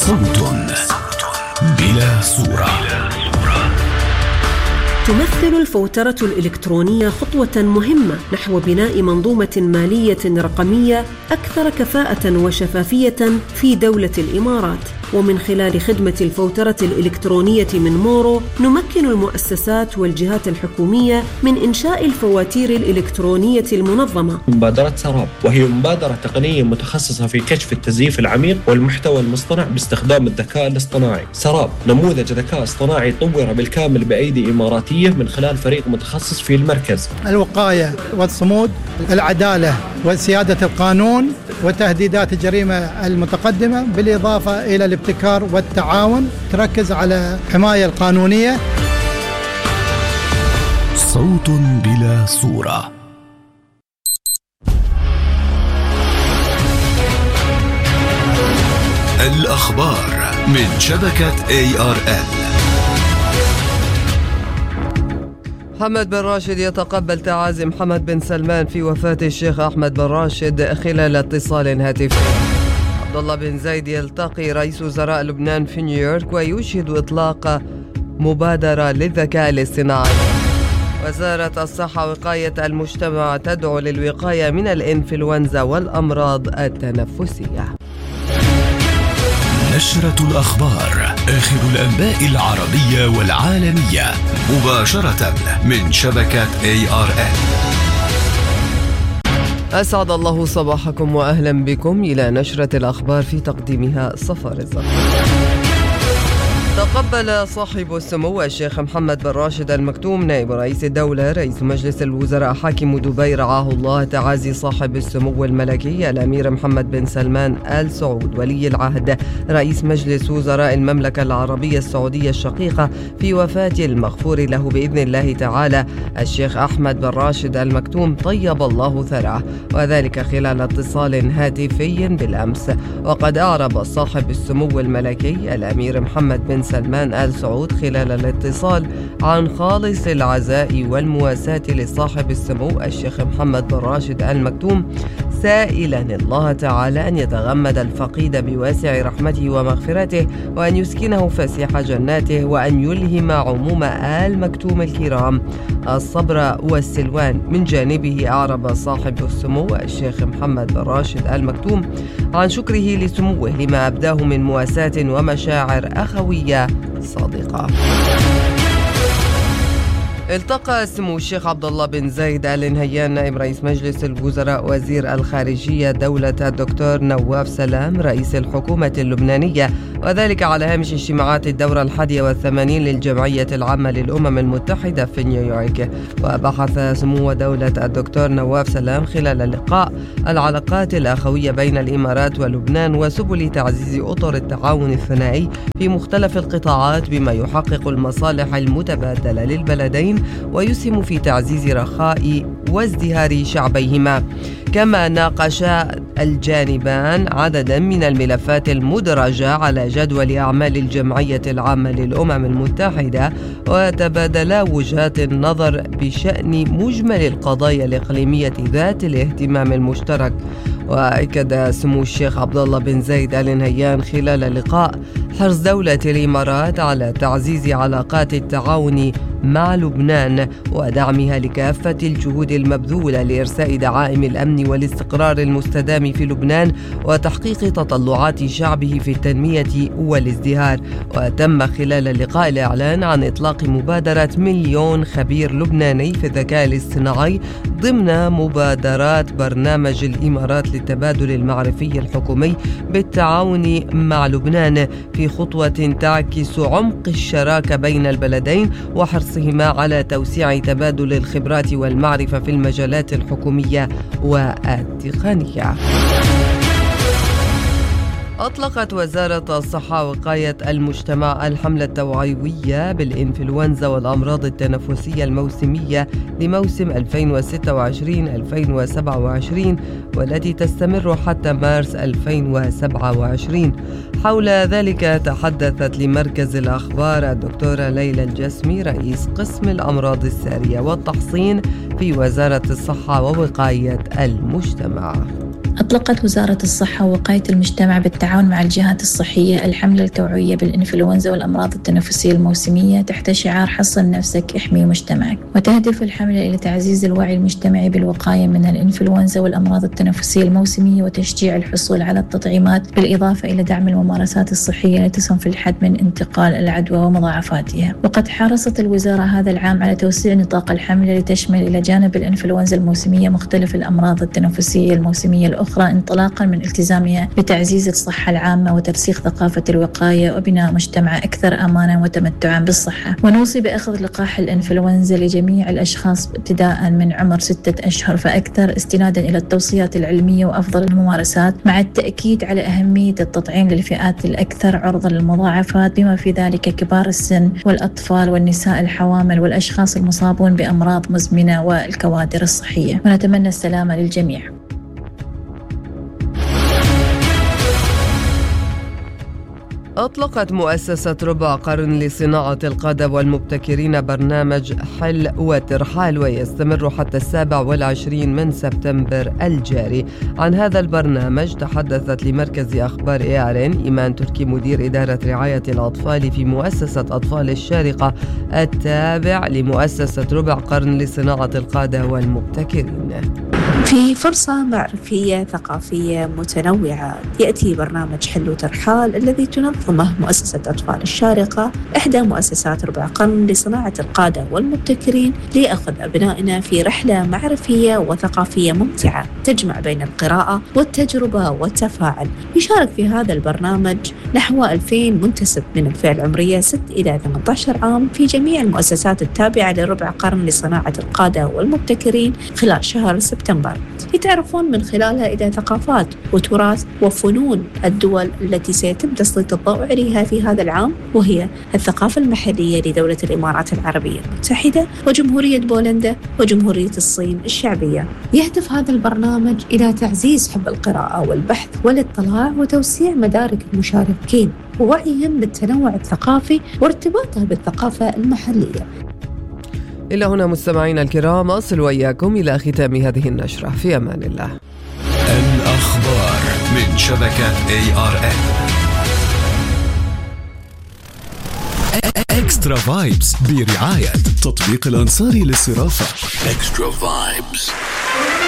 صوت بلا صورة. تمثل الفوترة الإلكترونية خطوة مهمة نحو بناء منظومة مالية رقمية أكثر كفاءة وشفافية في دولة الإمارات. ومن خلال خدمة الفوترة الإلكترونية من مورو نمكن المؤسسات والجهات الحكومية من إنشاء الفواتير الإلكترونية المنظمة. مبادرة سراب، وهي مبادرة تقنية متخصصة في كشف التزييف العميق والمحتوى المصطنع باستخدام الذكاء الاصطناعي. سراب نموذج ذكاء اصطناعي طور بالكامل بأيدي إماراتية من خلال فريق متخصص في المركز. الوقاية والصمود، العدالة وسيادة القانون وتهديدات الجريمة المتقدمة، بالإضافة إلى الابتكار والتعاون، تركز على الحماية القانونية. صوت بلا صورة. الأخبار من شبكة ARN. محمد بن راشد يتقبل تعازي محمد بن سلمان في وفاة الشيخ أحمد بن راشد خلال اتصال هاتفي. عبد الله بن زايد يلتقي رئيس وزراء لبنان في نيويورك ويشهد إطلاق مبادرة للذكاء الاصطناعي. وزارة الصحة وقاية المجتمع تدعو للوقاية من الإنفلونزا والأمراض التنفسية. نشرة الأخبار، آخر الأنباء العربية والعالمية، مباشرة من شبكة ARN. أسعد الله صباحكم وأهلا بكم إلى نشرة الأخبار في تقديمها صفار الزهر. تقبل صاحب السمو الشيخ محمد بن راشد المكتوم نائب رئيس الدولة رئيس مجلس الوزراء حاكم دبي رعاه الله تعازي صاحب السمو الملكي الأمير محمد بن سلمان آل سعود ولي العهد رئيس مجلس وزراء المملكة العربية السعودية الشقيقة في وفاة المغفور له بإذن الله تعالى الشيخ أحمد بن راشد المكتوم طيب الله ثراه، وذلك خلال اتصال هاتفي بالأمس. وقد أعرب صاحب السمو الملكي الأمير محمد بن سلمان آل سعود خلال الاتصال عن خالص العزاء والمواساة لصاحب السمو الشيخ محمد بن راشد المكتوم، سائلا الله تعالى أن يتغمد الفقيد بواسع رحمته ومغفرته، وأن يسكنه فسيح جناته، وأن يلهم عموم آل مكتوم الكرام الصبر والسلوان. من جانبه أعرب صاحب السمو الشيخ محمد بن راشد المكتوم عن شكره لسموه لما أبداه من مواساة ومشاعر أخوية صادقة. التقى سمو الشيخ عبد الله بن زايد آل نهيان نائب رئيس مجلس الوزراء وزير الخارجية دولة الدكتور نواف سلام رئيس الحكومة اللبنانية، وذلك على هامش اجتماعات الدورة 81 للجمعية العامة للأمم المتحدة في نيويورك. وبحث سمو دولة الدكتور نواف سلام خلال اللقاء العلاقات الأخوية بين الإمارات ولبنان وسبل تعزيز أطر التعاون الثنائي في مختلف القطاعات بما يحقق المصالح المتبادلة للبلدين ويسهم في تعزيز رخاء وازدهار شعبيهما. كما ناقشا الجانبان عددا من الملفات المدرجة على جدول أعمال الجمعية العامة للأمم المتحدة، وتبادلا وجهات النظر بشأن مجمل القضايا الإقليمية ذات الاهتمام المشترك. وأكد سمو الشيخ عبد الله بن زايد آل نهيان خلال اللقاء حرص دولة الإمارات على تعزيز علاقات التعاون مع لبنان ودعمها لكافة الجهود المبذولة لإرساء دعائم الأمن والاستقرار المستدام في لبنان وتحقيق تطلعات شعبه في التنمية والازدهار. وتم خلال اللقاء الإعلان عن إطلاق مبادرة 1,000,000 خبير لبناني في الذكاء الاصطناعي ضمن مبادرات برنامج الإمارات للتبادل المعرفي الحكومي بالتعاون مع لبنان، في خطوة تعكس عمق الشراكة بين البلدين وحرصهما على توسيع تبادل الخبرات والمعرفة في المجالات الحكومية والتقنية. أطلقت وزارة الصحة وقاية المجتمع الحملة التوعوية بالإنفلونزا والأمراض التنفسية الموسمية لموسم 2026-2027 والتي تستمر حتى مارس 2027. حول ذلك تحدثت لمركز الأخبار الدكتورة ليلى الجسمي رئيس قسم الأمراض السارية والتحصين في وزارة الصحة ووقاية المجتمع. أطلقت وزارة الصحة ووقاية المجتمع بالتعاون مع الجهات الصحية الحملة التوعوية بالإنفلونزا والأمراض التنفسية الموسمية تحت شعار حصن نفسك احمي مجتمعك. وتهدف الحملة إلى تعزيز الوعي المجتمعي بالوقاية من الإنفلونزا والأمراض التنفسية الموسمية وتشجيع الحصول على التطعيمات، بالإضافة إلى دعم الممارسات الصحية التي تسهم في الحد من انتقال العدوى ومضاعفاتها. وقد حرصت الوزارة هذا العام على توسيع نطاق الحملة لتشمل إلى جانب الإنفلونزا الموسمية مختلف الأمراض التنفسية الموسمية الأخرى، انطلاقا من التزامها بتعزيز الصحة العامة وترسيخ ثقافة الوقاية وبناء مجتمع أكثر أمانا وتمتعا بالصحة. ونوصي بأخذ لقاح الإنفلونزا لجميع الأشخاص ابتداء من عمر 6 أشهر فأكثر، استنادا إلى التوصيات العلمية وأفضل الممارسات، مع التأكيد على أهمية التطعيم للفئات الأكثر عرضة للمضاعفات بما في ذلك كبار السن والأطفال والنساء الحوامل والأشخاص المصابون بأمراض مزمنة والكوادر الصحية. ونتمنى السلامة للجميع. أطلقت مؤسسة ربع قرن لصناعة القادة والمبتكرين برنامج حل وترحال، ويستمر حتى 27 من سبتمبر الجاري. عن هذا البرنامج تحدثت لمركز أخبار ARN إيمان تركي مدير إدارة رعاية الأطفال في مؤسسة أطفال الشارقة التابع لمؤسسة ربع قرن لصناعة القادة والمبتكرين. في فرصة معرفية ثقافية متنوعة يأتي برنامج حل وترحال الذي تنظمه مؤسسة أطفال الشارقة، إحدى مؤسسات ربع قرن لصناعة القادة والمبتكرين، ليأخذ أبنائنا في رحلة معرفية وثقافية ممتعة تجمع بين القراءة والتجربة والتفاعل. يشارك في هذا البرنامج نحو 2000 منتسب من الفئة العمرية 6 إلى 18 عام في جميع المؤسسات التابعة لربع قرن لصناعة القادة والمبتكرين خلال شهر سبتمبر، يتعرفون من خلالها إلى ثقافات وتراث وفنون الدول التي سيتم تسليط الضوء عليها في هذا العام، وهي الثقافة المحلية لدولة الإمارات العربية المتحدة وجمهورية بولندا وجمهورية الصين الشعبية. يهدف هذا البرنامج إلى تعزيز حب القراءة والبحث والاطلاع وتوسيع مدارك المشاركين ووعيهم بالتنوع الثقافي وارتباطه بالثقافة المحلية. إلى هنا مستمعينا الكرام أصل وإياكم إلى ختام هذه النشرة، في أمان الله. الأخبار من شبكة ARN. إكسترا فايبس برعاية تطبيق الأنصاري للصرافة. إكسترا فايبس.